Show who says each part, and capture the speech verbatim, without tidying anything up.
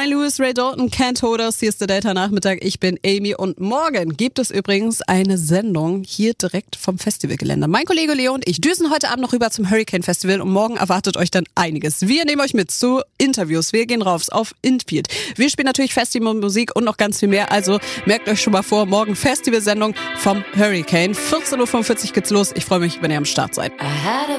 Speaker 1: Ray Lewis, Ray Dalton, Can't Hold Us. Hier ist der Delta-Nachmittag. Ich bin Amy und morgen gibt es übrigens eine Sendung hier direkt vom Festivalgelände. Mein Kollege Leo und ich düsen heute Abend noch rüber zum Hurricane Festival und morgen erwartet euch dann einiges. Wir nehmen euch mit zu Interviews. Wir gehen rauf auf Infield. Wir spielen natürlich Festivalmusik und noch ganz viel mehr. Also merkt euch schon mal vor, morgen Festivalsendung vom Hurricane. vierzehn Uhr fünfundvierzig geht's los. Ich freue mich, wenn ihr am Start seid.
Speaker 2: I had a